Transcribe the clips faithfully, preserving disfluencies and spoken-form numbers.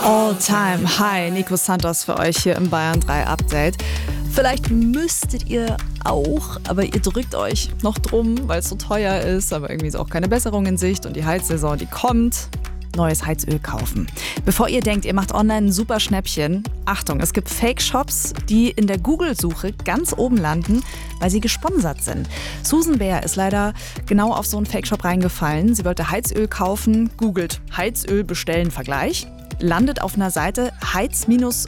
All-Time High, Nico Santos für euch hier im Bayern drei Update. Vielleicht müsstet ihr auch, aber ihr drückt euch noch drum, weil es so teuer ist, aber irgendwie ist auch keine Besserung in Sicht und die Heizsaison, die kommt. Neues Heizöl kaufen. Bevor ihr denkt, ihr macht online ein super Schnäppchen, Achtung, es gibt Fake-Shops, die in der Google-Suche ganz oben landen, weil sie gesponsert sind. Susan Bär ist leider genau auf so einen Fake-Shop reingefallen. Sie wollte Heizöl kaufen, googelt Heizöl bestellen, Vergleich. Landet auf einer Seite heiz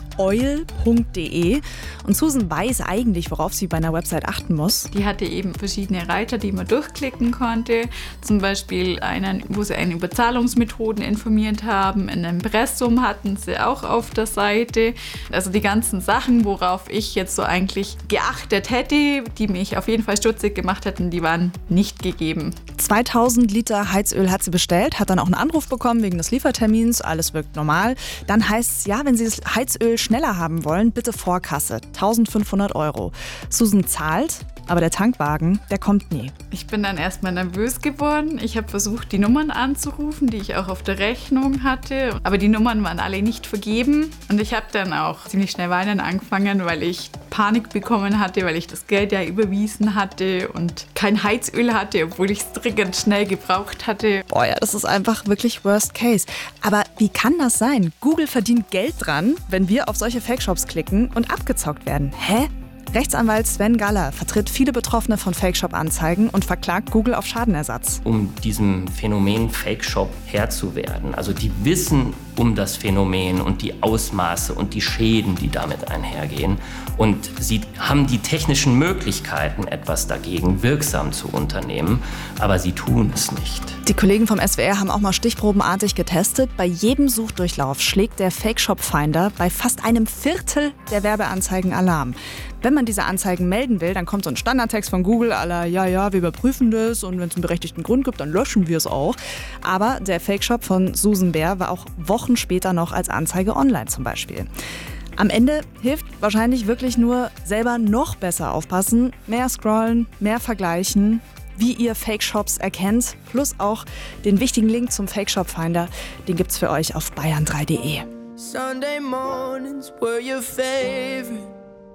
oil punkt de und Susan weiß eigentlich, worauf sie bei einer Website achten muss. Die hatte eben verschiedene Reiter, die man durchklicken konnte. Zum Beispiel einen, wo sie einen über Zahlungsmethoden informiert haben. Ein Impressum hatten sie auch auf der Seite. Also die ganzen Sachen, worauf ich jetzt so eigentlich geachtet hätte, die mich auf jeden Fall stutzig gemacht hätten, die waren nicht gegeben. zweitausend Liter Heizöl hat sie bestellt, hat dann auch einen Anruf bekommen wegen des Liefertermins. Alles wirkt normal. Dann heißt es, ja, wenn Sie das Heizöl schneller haben wollen, bitte Vorkasse, eintausendfünfhundert Euro. Susan zahlt, aber der Tankwagen, der kommt nie. Ich bin dann erstmal nervös geworden. Ich habe versucht, die Nummern anzurufen, die ich auch auf der Rechnung hatte. Aber die Nummern waren alle nicht vergeben. Und ich habe dann auch ziemlich schnell weinen angefangen, weil ich Panik bekommen hatte, weil ich das Geld ja überwiesen hatte und kein Heizöl hatte, obwohl ich es dringend schnell gebraucht hatte. Boah, ja, das ist einfach wirklich Worst Case. Aber wie kann das sein? Google verdient Geld dran, wenn wir auf solche Fake-Shops klicken und abgezockt werden. Hä? Rechtsanwalt Sven Galler vertritt viele Betroffene von Fake-Shop-Anzeigen und verklagt Google auf Schadenersatz. Um diesem Phänomen Fake-Shop Herr zu werden. Also die wissen um das Phänomen und die Ausmaße und die Schäden, die damit einhergehen. Und sie haben die technischen Möglichkeiten, etwas dagegen wirksam zu unternehmen, aber sie tun es nicht. Die Kollegen vom S W R haben auch mal stichprobenartig getestet. Bei jedem Suchdurchlauf schlägt der Fake-Shop-Finder bei fast einem Viertel der Werbeanzeigen Alarm. Wenn man diese Anzeigen melden will, dann kommt so ein Standardtext von Google à la, ja, ja, wir überprüfen das und wenn es einen berechtigten Grund gibt, dann löschen wir es auch. Aber der Fake-Shop von Susan Bär war auch Wochen später noch als Anzeige online zum Beispiel. Am Ende hilft wahrscheinlich wirklich nur selber noch besser aufpassen, mehr scrollen, mehr vergleichen, wie ihr Fake-Shops erkennt, plus auch den wichtigen Link zum Fake-Shop-Finder, den gibt's für euch auf bayern drei punkt de. Sunday mornings were your favorite.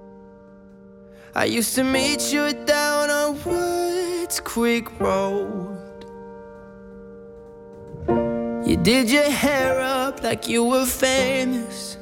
I used to meet you down on Woods Creek Road. You did your hair up like you were famous.